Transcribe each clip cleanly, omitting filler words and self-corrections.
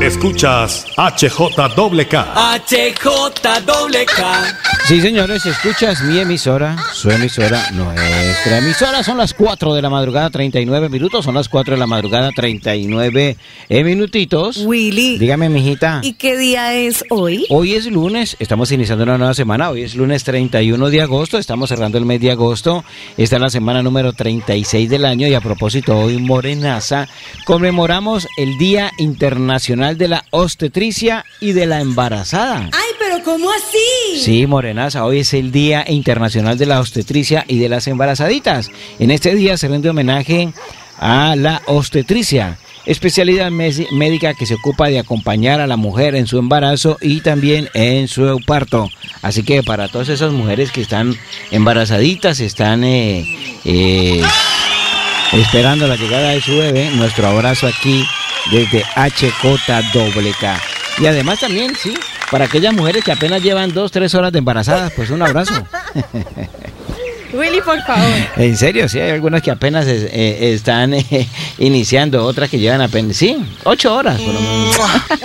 Escuchas HJWK. HJWK. Sí, señores, escuchas mi emisora, su emisora, nuestra emisora. Son las 4 de la madrugada, 39 minutos. Son las 4 de la madrugada, 39 minutitos. Willy. Dígame, mijita. ¿Y qué día es hoy? Hoy es lunes, estamos iniciando una nueva semana. Hoy es lunes 31 de agosto, estamos cerrando el mes de agosto. Esta es la semana número 36 del año y a propósito, hoy Morenaza conmemoramos el Día Internacional de la Obstetricia y de la Embarazada. ¡Ay, pero cómo así! Sí, Morenaza, hoy es el Día Internacional de la Obstetricia y de las Embarazaditas. En este día se rinde homenaje a la obstetricia, especialidad médica que se ocupa de acompañar a la mujer en su embarazo y también en su parto. Así que para todas esas mujeres que están embarazaditas, están esperando la llegada de su bebé, nuestro abrazo aquí desde HJWK. Y además también, sí, para aquellas mujeres que apenas llevan 2-3 horas de embarazadas, pues un abrazo. Willy, por favor. En serio, sí, hay algunas que apenas están iniciando, otras que llevan apenas, sí, 8 horas por lo menos.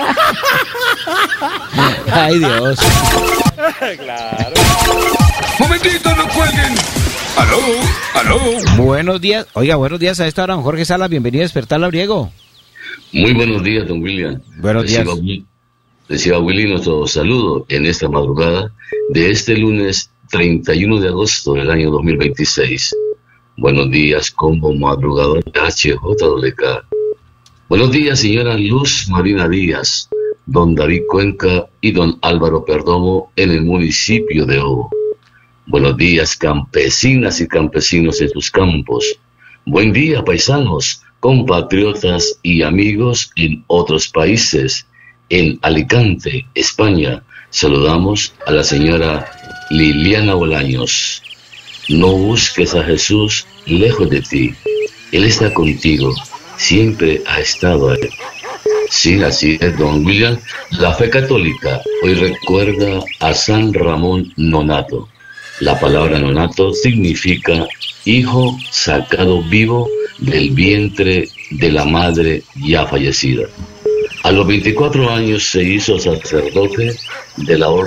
Ay, Dios. Claro. Momentito, no cuelguen. Aló, aló. Buenos días, oiga, buenos días a esta hora, don Jorge Salas, bienvenido a Despertar Labriego. Muy buenos días, don William. Buenos días. Reciba Willy nuestro saludo en esta madrugada de este lunes 31 de agosto del año 2026. Buenos días, como madrugador de HJWK. Buenos días, señora Luz Marina Díaz, don David Cuenca y don Álvaro Perdomo en el municipio de Obo. Buenos días, campesinas y campesinos en sus campos. Buen día, paisanos, compatriotas y amigos en otros países. En Alicante, España, saludamos a la señora Liliana Bolaños. No busques a Jesús lejos de ti. Él está contigo, siempre ha estado ahí. Sí, así es, don William. La fe católica hoy recuerda a San Ramón Nonato. La palabra nonato significa hijo sacado vivo del vientre de la madre ya fallecida. A los 24 años se hizo sacerdote de la Orden